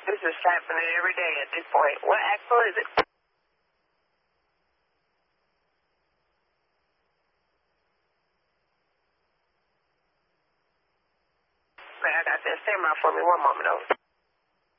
This is happening every day at this point. What axle is it? Man, I got that. Stand by for me 1 moment, over.